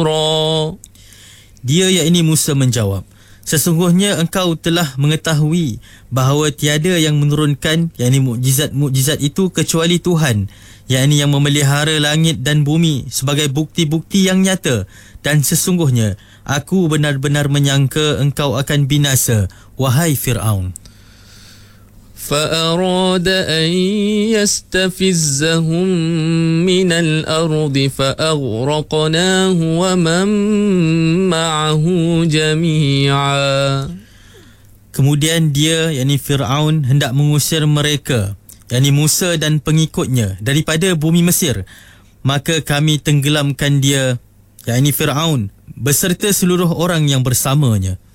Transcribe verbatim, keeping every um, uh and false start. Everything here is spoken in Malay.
Dia yakni Musa menjawab, sesungguhnya engkau telah mengetahui bahawa tiada yang menurunkan yakni mukjizat-mukjizat itu kecuali Tuhan, yakni yang memelihara langit dan bumi sebagai bukti-bukti yang nyata, dan sesungguhnya aku benar-benar menyangka engkau akan binasa, wahai Fir'aun. فأراد أن يستفزهم من الأرض فأغرقناه ومن معه جميعا. Kemudian dia, yakni Fir'aun, hendak mengusir mereka, yakni Musa dan pengikutnya, daripada bumi Mesir. Maka kami tenggelamkan dia, yakni Fir'aun, beserta seluruh orang yang bersamanya.